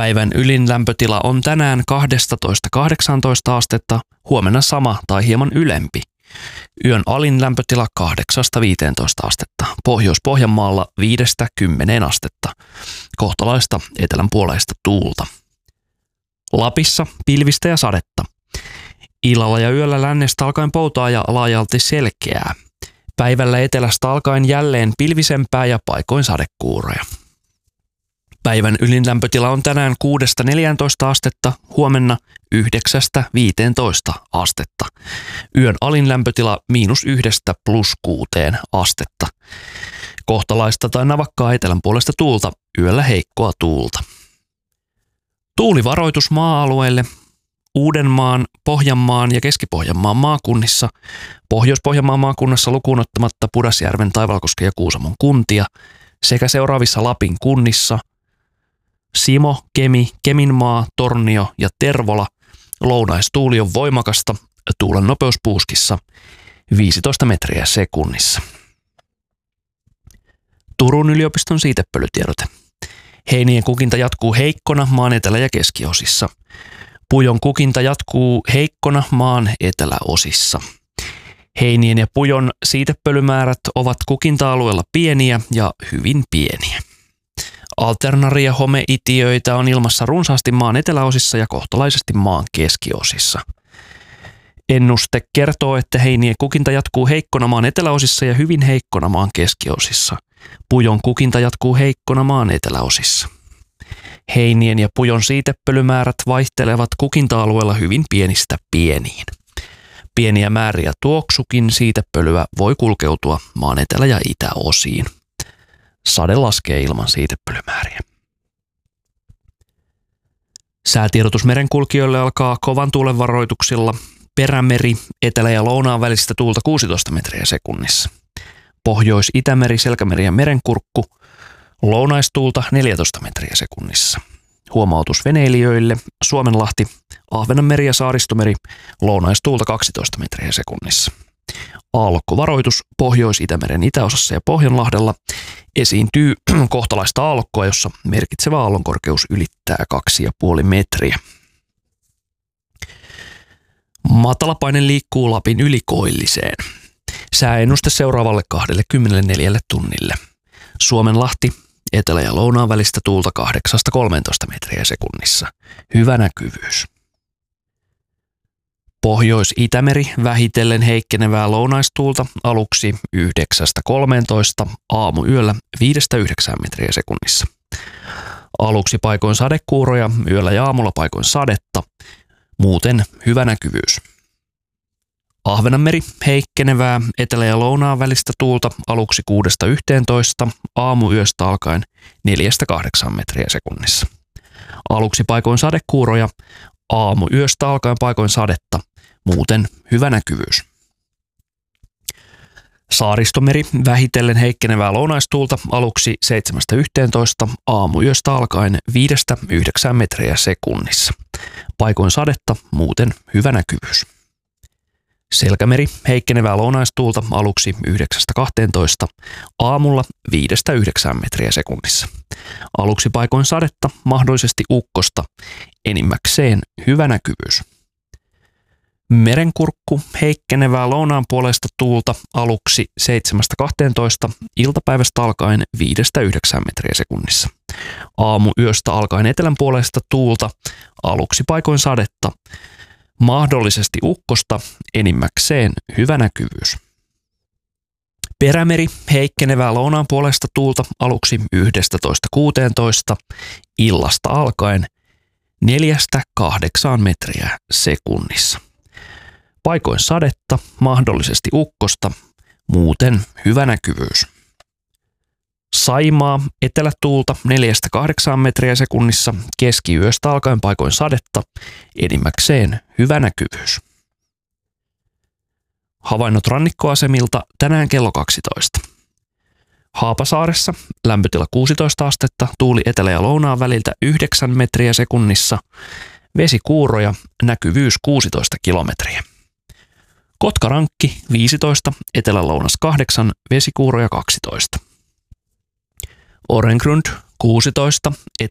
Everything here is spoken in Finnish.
Päivän ylin lämpötila on tänään 12–18 astetta, huomenna sama tai hieman ylempi. Yön alin lämpötila 8–15 astetta, Pohjois-Pohjanmaalla 5–10 astetta, kohtalaista etelänpuoleista tuulta. Lapissa pilvistä ja sadetta. Illalla ja yöllä lännestä alkaen poutaa ja laajalti selkeää. Päivällä etelästä alkaen jälleen pilvisempää ja paikoin sadekuuroja. Päivän ylin lämpötila on tänään 6–14 astetta, huomenna 9–15 astetta. Yön alin lämpötila -1 +6 astetta. Kohtalaista tai navakkaa etelänpuolesta tuulta, yöllä heikkoa tuulta. Tuulivaroitus maa-alueille. Uudenmaan, Pohjanmaan ja Keski-Pohjanmaan maakunnissa, Pohjois-Pohjanmaan maakunnassa lukuun ottamatta Pudasjärven, Taivalkosken ja Kuusamon kuntia sekä seuraavissa Lapin kunnissa Simo, Kemi, Keminmaa, Tornio ja Tervola. Lounaistuuli on voimakasta, tuulen nopeus puuskissa 15 metriä sekunnissa. Turun yliopiston siitepölytiedote. Heinien kukinta jatkuu heikkona maan etelä- ja keskiosissa. Pujon kukinta jatkuu heikkona maan eteläosissa. Heinien ja pujon siitepölymäärät ovat kukinta-alueella pieniä ja hyvin pieniä. Alternaria homeitiöitä on ilmassa runsaasti maan eteläosissa ja kohtalaisesti maan keskiosissa. Ennuste kertoo, että heinien kukinta jatkuu heikkona maan eteläosissa ja hyvin heikkona maan keskiosissa. Pujon kukinta jatkuu heikkona maan eteläosissa. Heinien ja pujon siitepölymäärät vaihtelevat kukinta-alueella hyvin pienistä pieniin. Pieniä määriä tuoksukin siitepölyä voi kulkeutua maan etelä- ja itäosiin. Sade laskee ilman siitepölymääriä. Säätiedotus merenkulkijoille alkaa kovan tuulen varoituksilla. Perämeri, etelä- ja lounaan välistä tuulta 16 metriä sekunnissa. Pohjois-Itämeri, Selkämeri ja Merenkurkku, lounaistuulta 14 metriä sekunnissa. Huomautus veneilijöille, Suomenlahti, Ahvenanmeri ja Saaristomeri, lounaistuulta 12 metriä sekunnissa. Aallokkovaroitus Pohjois-Itämeren itäosassa ja Pohjanlahdella. Esiintyy kohtalaista aallokkoa, jossa merkitsevä aallonkorkeus ylittää 2,5 metriä. Matalapaine liikkuu Lapin ylikoilliseen. Sääennuste seuraavalle 24 tunnille. Suomenlahti, etelä- ja lounaan välistä tuulta 8–13 metriä sekunnissa. Hyvä näkyvyys. Pohjois-Itämeri vähitellen heikkenevää lounaistuulta aluksi 9–13, aamuyöllä 5–9 metriä sekunnissa. Aluksi paikoin sadekuuroja, yöllä ja aamulla paikoin sadetta, muuten hyvä näkyvyys. Ahvenanmeri heikkenevää etelä- ja lounaan välistä tuulta aluksi 6–11, aamuyöstä alkaen 4–8 metriä sekunnissa. Aluksi paikoin sadekuuroja, aamuyöstä alkaen paikoin sadetta, muuten hyvä näkyvyys. Saaristomeri vähitellen heikkenevää lounaistuulta aluksi 7–11, aamuyöstä alkaen 5–9 metriä sekunnissa. Paikoin sadetta, muuten hyvä näkyvyys. Selkämeri heikkenevää lounaistuulta aluksi 9–12, aamulla 5–9 metriä sekunnissa. Aluksi paikoin sadetta, mahdollisesti ukkosta, enimmäkseen hyvä näkyvyys. Merenkurkku heikkenevää lounaan puolesta tuulta aluksi 7–12, iltapäivästä alkaen 5–9 metriä sekunnissa. Aamuyöstä alkaen etelän puolesta tuulta aluksi paikoin sadetta, mahdollisesti ukkosta, enimmäkseen hyvä näkyvyys. Perämeri heikkenevää lounaan puolesta tuulta aluksi 11–16, illasta alkaen 4–8 metriä sekunnissa. Paikoin sadetta, mahdollisesti ukkosta, muuten hyvä näkyvyys. Saimaa, etelätuulta 4–8 metriä sekunnissa, keskiyöstä alkaen paikoin sadetta, enimmäkseen hyvä näkyvyys. Havainnot rannikkoasemilta tänään kello 12. Haapasaaressa lämpötila 16 astetta, tuuli etelä- ja lounaan väliltä 9 metriä sekunnissa, vesikuuroja, näkyvyys 16 kilometriä. Kotkarankki 15, etelä-lounas 8, vesikuuroja 12. Orengrund 16,